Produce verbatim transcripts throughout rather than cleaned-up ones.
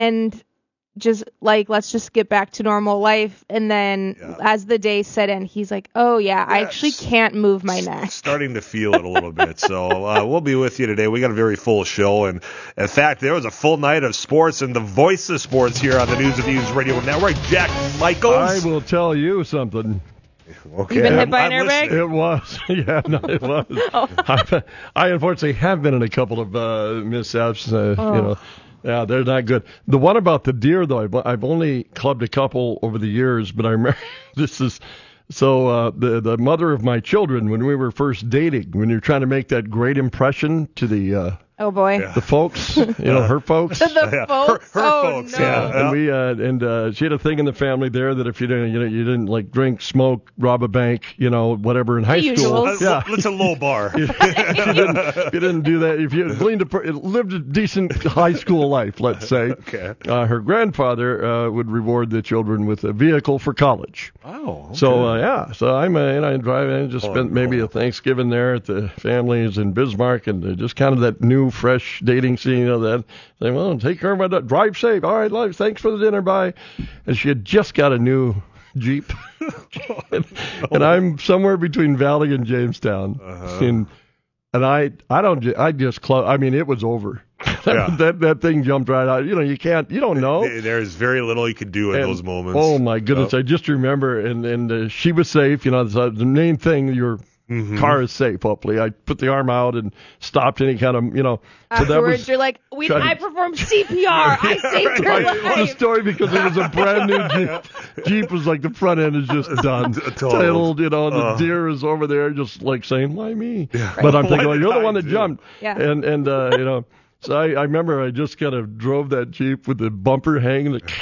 and just like, let's just get back to normal life. And then yeah. as the day set in, he's like, oh yeah, yeah I actually can't move my neck. Starting to feel it a little bit. So uh, we'll be with you today. We got a very full show. And in fact, there was a full night of sports and the voice of sports here on the News of News Radio Network. Jack Michaels. I will tell you something. Okay. You've been hit by an airbag? It was. Yeah, no, it was. oh. I, I unfortunately have been in a couple of uh, mishaps, uh, oh. you know. Yeah, they're not good. The one about the deer, though, I've, I've only clubbed a couple over the years, but I remember this is so uh, the the mother of my children, when we were first dating, when you're trying to make that great impression to the uh, oh boy yeah. the folks, you know, her folks, the yeah. folks, her, her oh, folks, no. yeah. And we uh, and uh, she had a thing in the family there that if you didn't, you know, you didn't like drink, smoke, rob a bank, you know, whatever in high the school, usuals. yeah, it's a low bar. you, you, didn't, you didn't do that. If you gleaned a, lived a decent high school life, let's say, okay. uh, her grandfather uh, would reward the children with a vehicle for college. Oh, okay. So uh, yeah, so I'm uh, and I drive and just oh, spent maybe no. a Thanksgiving there at the families in Bismarck, and uh, just kind of that new, fresh dating scene, you know, that saying, well, take care of my dog. Drive safe. All right, love, thanks for the dinner. Bye. And she had just got a new Jeep, and, and I'm somewhere between Valley and Jamestown, uh-huh. and and I I don't I just close. I mean, it was over. Yeah. that that thing jumped right out. You know, you can't, you don't know. There's very little you can do in and, those moments. Oh my goodness, yep. I just remember, and and uh, she was safe. You know, the, the main thing, your mm-hmm. car is safe. Hopefully, I put the arm out and stopped any kind of, you know. So Afterwards, that was, you're like, we, I performed C P R. I saved her life. The story, because it was a brand new Jeep. Jeep was like the front end is just done, titled, you know, the uh. deer is over there, just like saying, "Why me?" Yeah. But I'm thinking, well, you're the one that do? jumped, yeah. and and uh, you know. So I, I remember I just kind of drove that Jeep with the bumper hanging the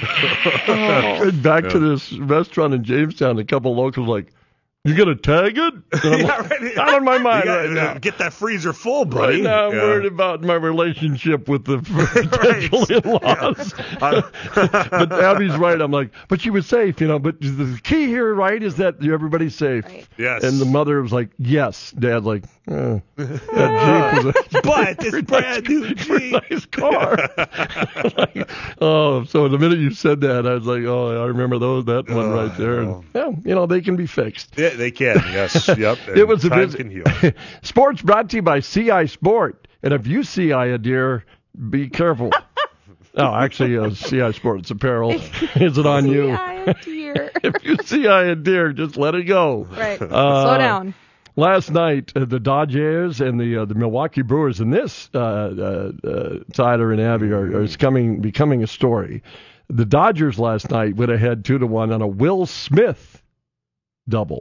oh. back yeah. to this restaurant in Jamestown. A couple locals like, you gonna tag it? And I'm yeah, like, right. Not on my mind gotta, right now. Get that freezer full, buddy. Right now I'm yeah. worried about my relationship with the potential right. in-laws. Yeah. But Abby's right. I'm like, but she was safe, you know. But the key here, right, is that everybody's safe. Right. Yes. And the mother was like, yes. Dad's like, eh. That Jeep was a but this brand nice, new Jeep. nice car. Like, oh, so the minute you said that, I was like, oh, I remember those that one oh, right there. Oh. And, yeah, you know, they can be fixed. Yeah, they can. Yes. Yep. It was a time visit. can heal. Sports brought to you by C I Sport. And if you see I a deer, be careful. No, actually, uh, C I Sports apparel. Is it on you? C I a deer. If you see I a deer, just let it go. Right. Uh, Slow down. Last night, uh, the Dodgers and the uh, the Milwaukee Brewers, and this, uh, uh, uh, Tyler and Abby, are, are is coming becoming a story. The Dodgers last night went ahead two to one on a Will Smith double.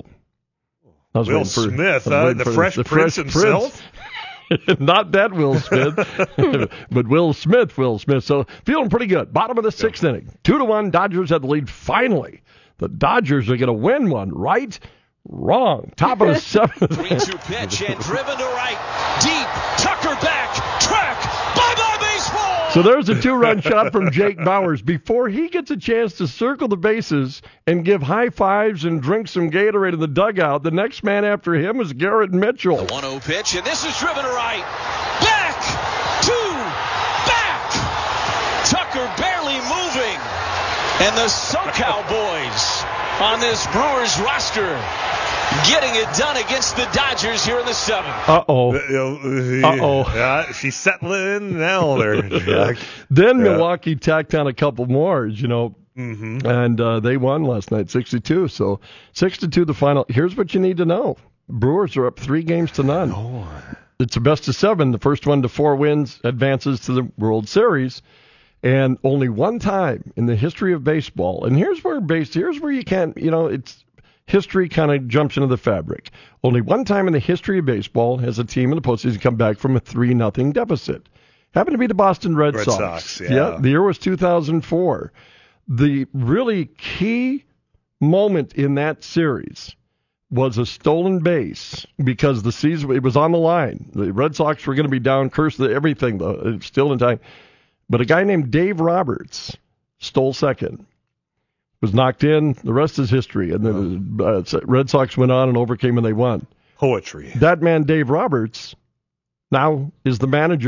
I was Will for, Smith, I was uh, waiting the for Fresh the Prince Fresh himself? Prince. Not that Will Smith, but Will Smith, Will Smith. So feeling pretty good. Bottom of the sixth yeah. inning. Two to one. Dodgers had the lead finally. The Dodgers are going to win one, right? Wrong. Top of the seventh. three two pitch and driven to right. Deep. Tucker back. Track. Bye-bye baseball. So there's a two-run shot from Jake Bauers before he gets a chance to circle the bases and give high fives and drink some Gatorade in the dugout. The next man after him was Garrett Mitchell. The one oh pitch, and this is driven to right. Back. Two. Back. Tucker barely moving. And the SoCal boys on this Brewers roster getting it done against the Dodgers here in the seventh. Uh-oh. Uh-oh. Yeah, she's settling in now there, Jack. Then yeah. Milwaukee tacked on a couple more, you know, mm-hmm. and uh, they won last night, six to two. So six to two the final. Here's what you need to know. Brewers are up three games to none. Oh. It's a best of seven. The first one to four wins advances to the World Series. And only one time in the history of baseball, and here's where base, here's where you can't, you know, it's history kind of jumps into the fabric. Only one time in the history of baseball has a team in the postseason come back from a three nothing deficit. Happened to be the Boston Red, Red Sox. Sox yeah. yeah. The year was two thousand four. The really key moment in that series was a stolen base because the season, it was on the line. The Red Sox were going to be down, cursed everything, though, still in time. But a guy named Dave Roberts stole second, was knocked in. The rest is history. And then the uh, Red Sox went on and overcame, and they won. Poetry. That man, Dave Roberts, now is the manager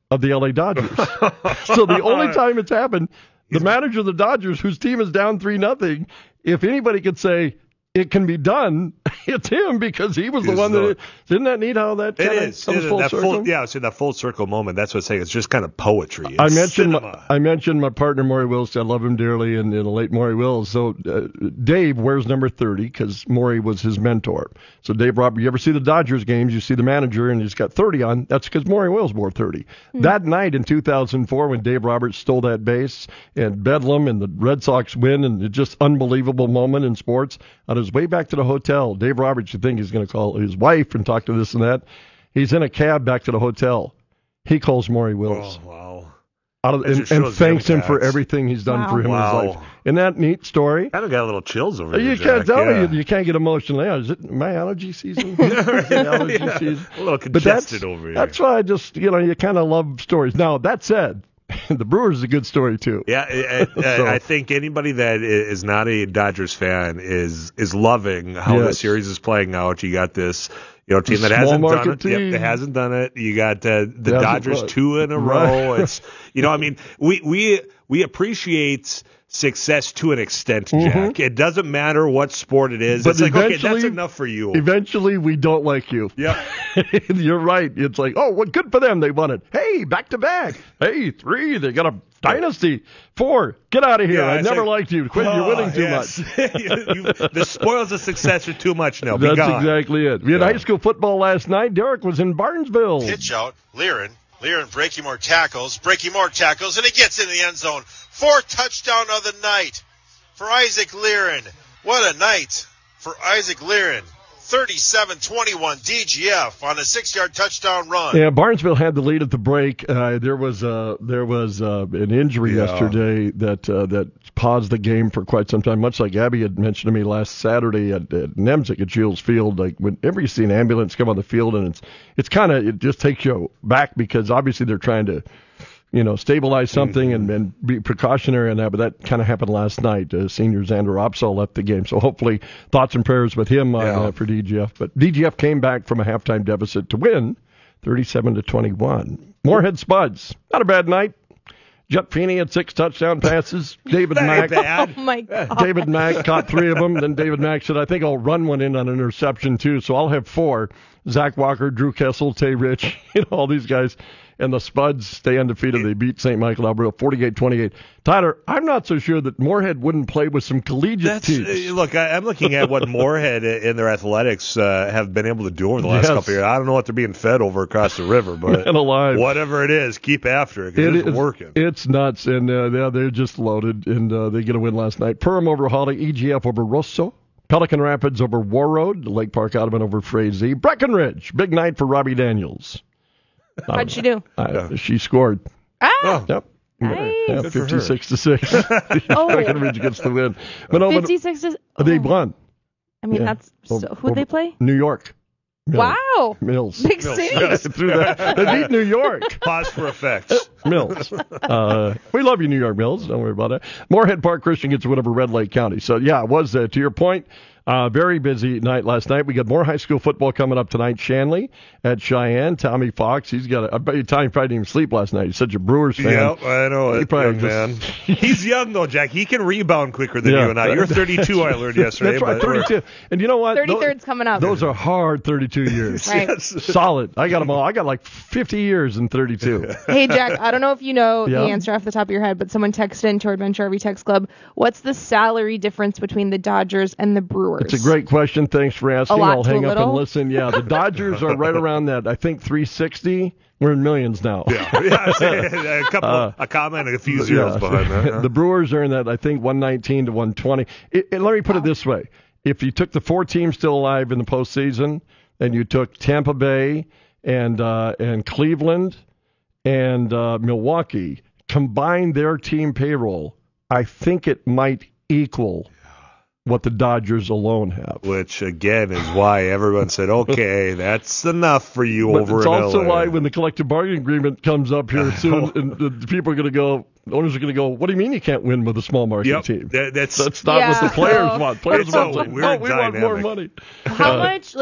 of the L A Dodgers. So the only time it's happened, the manager of the Dodgers, whose team is down three nothing, if anybody could say it can be done, it's him, because he was the He's one the, that. Isn't that neat how that it kinda is comes it is. full That circle? full, yeah, it's in that full circle moment. That's what I'm saying. It's just kind of poetry. It's I mentioned my, cinema. I mentioned my partner Maury Wills. I love him dearly, and, and the late Maury Wills. So uh, Dave wears number thirty because Maury was his mentor. So Dave Robert, you ever see the Dodgers games? You see the manager, and he's got thirty on. That's because Maury Wills wore thirty. Hmm. That night in two thousand four, when Dave Roberts stole that base and Bedlam, and the Red Sox win, and it's just unbelievable moment in sports. On his way back to the hotel, Dave Roberts, you think he's going to call his wife and talk to this and that. He's in a cab back to the hotel. He calls Maury Wills. Oh, wow. Out of, and, and thanks him for everything he's done wow. for him wow. in his life. Isn't that a neat story? Kind of got a little chills over here. You Jack. can't tell yeah. me. You, you can't get emotional. Yeah, is it my allergy season? allergy yeah. season? A little But congested that's, over here. That's why I just, you know, you kind of love stories. Now, that said, the Brewers is a good story, too. Yeah, I, I, So- I think anybody that is not a Dodgers fan is is loving how the Yes. series is playing out. You got this, you know, team The that small hasn't done market it. Yep, team. that hasn't done it. You got uh, the Hasn't Dodgers done- two in a Right. row. It's, you know, I mean, we we we appreciate success to an extent, Jack. Mm-hmm. It doesn't matter what sport it is. But it's like, okay, eventually- that's enough for you. Eventually, we don't like you. Yep. You're right. It's like, oh, well, good for them. They won it. Hey, back to back. Hey, three. They got a dynasty. Four. Get out of here. Yeah, I it's never like, liked you. Quit. You're oh, winning too yes. much. you, you, the spoils of success are too much now. Be That's gone. exactly it. We had Yeah. high school football last night. Derek was in Barnesville. Pitch out, Learen. Learen breaking more tackles, breaking more tackles, and he gets in the end zone. Fourth touchdown of the night for Isaac Learen. What a night for Isaac Learen. thirty-seven twenty-one D G F on a six-yard touchdown run. Yeah, Barnesville had the lead at the break. Uh, there was uh, there was uh, an injury Yeah. yesterday that uh, that paused the game for quite some time. Much like Abby had mentioned to me last Saturday at, at Nemzik at Shields Field. Like whenever you see an ambulance come on the field, and it's it's kind of it just takes you back because obviously they're trying to, you know, stabilize something and, and be precautionary on that. But that kind of happened last night. Uh, senior Xander Opsahl left the game. So hopefully thoughts and prayers with him uh, Yeah. uh, for D G F. But D G F came back from a halftime deficit to win thirty-seven to twenty-one. Moorhead Spuds. Not a bad night. Jet Feeney had six touchdown passes. David That ain't Mack. bad. Oh my god. David Mack caught three of them. Then David Mack said, I think I'll run one in on an interception, too. So I'll have four. Zach Walker, Drew Kessel, Tay Rich, you know, all these guys. And the Spuds stay undefeated. They beat Saint Michael Alberta forty-eight twenty-eight. Tyler, I'm not so sure that Moorhead wouldn't play with some collegiate That's, teams. uh, look, I, I'm looking at what Moorhead in their athletics uh, have been able to do over the last Yes. couple of years. I don't know what they're being fed over across the river, but Man alive. whatever it is, keep after it because It it's is- working. It's nuts, and uh, yeah, they're just loaded, and uh, they get a win last night. Perham over Holly, E G F over Rosso, Pelican Rapids over Warroad, Lake Park Audubon over Frazee, Breckenridge, big night for Robbie Daniels. How'd she do? Uh, she scored. Ah, Yep. Nice. Yeah, Good for her. fifty-six to six. Oh. Breckenridge gets the win. But no, but fifty-six to. they oh. won. I mean, Yeah. that's so. Over- Who'd they over- play? New York. Mills. Wow. Mills. Big Mills, city. yes. Through that. They beat New York. Pause for effect. Mills. Uh, we love you, New York Mills. Don't worry about it. Moorhead Park Christian gets a win over Red Lake County. So, yeah, it was, uh, to your point, uh, very busy night last night. We got more high school football coming up tonight. Shanley at Cheyenne. Tommy Fox, he's got a, I bet you Tommy probably didn't even sleep last night. He's such a Brewers fan. Yep, I know He it, probably young just- man. He's young, though, Jack. He can rebound quicker than Yeah. you and I. You're thirty-two, I learned yesterday. That's right, but we're- thirty-two. And you know what? thirty-third's coming up. Those are hard thirty-two years. Right. Solid. I got them all. I got like fifty years in thirty-two. Hey, Jack, I don't know if you know Yeah. the answer off the top of your head, but someone texted into our Adventure R V Text Club. What's the salary difference between the Dodgers and the Brewers? It's a great question. Thanks for asking. lot I'll to a hang up little? and listen. Yeah, the Dodgers are right around that. I think three sixty. We're in millions now. Yeah, yeah, a couple, Uh, a comment, and a few zeros Yeah. behind that. huh? The Brewers are in that, I think, one nineteen to one twenty. It, it, let me put it this way. If you took the four teams still alive in the postseason, and you took Tampa Bay and uh, and Cleveland and uh, Milwaukee, combine their team payroll, I think it might equal what the Dodgers alone have. Which, again, is why everyone said, okay, that's enough for you But over it's in also L A. why when the collective bargaining agreement comes up here soon, and the, the people are going to go, the owners are going to go, what do you mean you can't win with a small market Yep, team? that, that's That's not what Yeah, the players so- want. Players It's a want, like, weird oh, we want more dynamic. money. How Uh, much, like,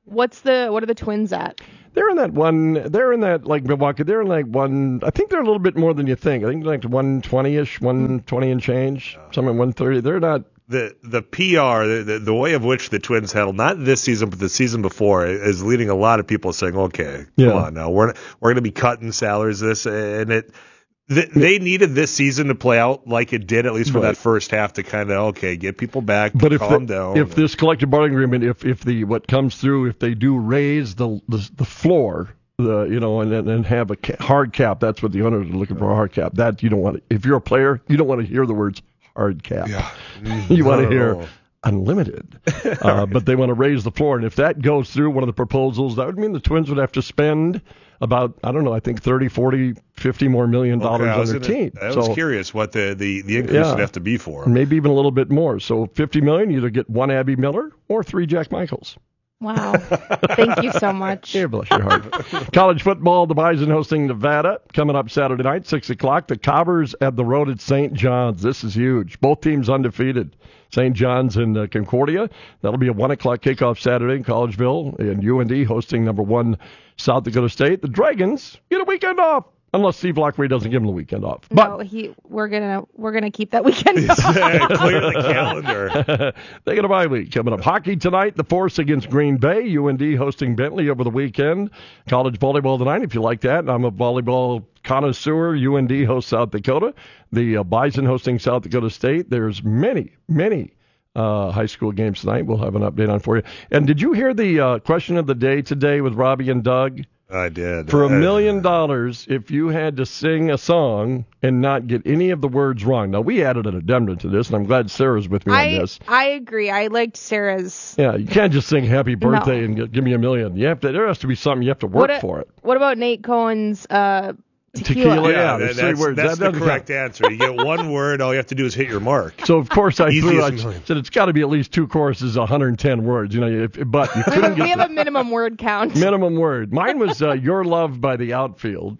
What's the what are the Twins at? They're in that one. They're in that like Milwaukee. They're in like one. I think they're a little bit more than you think. I think like one twenty-ish, one twenty and change. Something one thirty. They're not. The the P R, the, the the way of which the Twins handled, not this season, but the season before, is leading a lot of people saying, okay, yeah. come on now. We're we're going to be cutting salaries this. And it they, they needed this season to play out like it did, at least for right. that first half, to kind of, okay, get people back, but if calm the, down. If this collective bargaining agreement, if, if the what comes through, if they do raise the the, the floor, the you know, and and have a ca- hard cap, that's what the owners are looking for, a hard cap. That you don't want to, if you're a player, you don't want to hear the words hard cap. Yeah. You want to hear unlimited. uh, but they want to raise the floor. And if that goes through, one of the proposals, that would mean the Twins would have to spend about, I don't know, I think thirty, forty, fifty more million dollars okay, on their gonna, team. I so, was curious what the, the, the increase yeah, would have to be for. Maybe even a little bit more. So fifty million dollars, you either get one Abby Miller or three Jack Michaels. Wow. Thank you so much. Yeah, bless your heart. College football, the Bison hosting Nevada, coming up Saturday night, six o'clock. The Cobbers at the road at Saint John's. This is huge. Both teams undefeated. Saint John's and uh, Concordia. That'll be a one o'clock kickoff Saturday in Collegeville. And U N D hosting number one South Dakota State. The Dragons get a weekend off. Unless Steve Lockray doesn't give him the weekend off. But no, he we're gonna we're gonna keep that weekend off. Clear the calendar. They got a bye week coming up. Hockey tonight, the Force against Green Bay. U N D hosting Bentley over the weekend. College volleyball tonight, if you like that. I'm a volleyball connoisseur. U N D hosts South Dakota. The uh, Bison hosting South Dakota State. There's many, many uh, high school games tonight. We'll have an update on for you. And did you hear the uh, question of the day today with Robbie and Doug? I did. For a million dollars, if you had to sing a song and not get any of the words wrong. Now, we added an addendum to this, and I'm glad Sarah's with me I, on this. I agree. I liked Sarah's. Yeah, you can't just sing happy birthday No. and get, give me a million. You have to. There has to be something. You have to work What a- for it. What about Nate Cohen's uh, tequila? Tequila. Yeah, Yeah, that- there's three that's, words. that's That the doesn't correct count. answer. You get one word, all you have to do is hit your mark. So, of course, I threw Easiest I million. said it's got to be at least two choruses, one hundred ten words. You know, if, but you couldn't We get have the a minimum word count. minimum word. Mine was uh, You're Loved by the Outfield.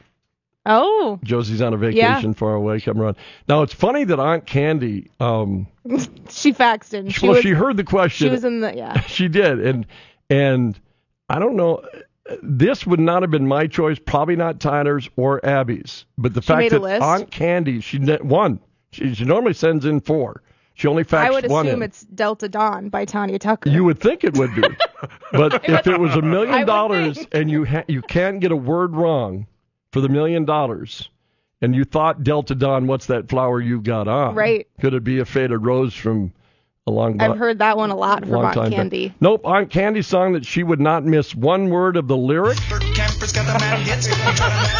Oh, Josie's on a vacation Yeah. far away. Come around. Now, it's funny that Aunt Candy, um, she faxed in. She well, was, she heard the question. she was in the yeah. She did, and and I don't know. This would not have been my choice, probably not Tyler's or Abby's. But the She fact made a that list? Aunt Candy, she ne- one, she, she normally sends in four. She only faxed I would one assume in. it's Delta Dawn by Tanya Tucker. You would think it would be, but if it was a I million would dollars think. and you ha- you can't get a word wrong for the million dollars, and you thought Delta Dawn, what's that flower you got on? Right. Could it be a faded rose from a long? I've heard that one a lot from long Aunt time back. Candy. Nope, Aunt Candy's song that she would not miss one word of the lyric. Bert Camper's got the man hits.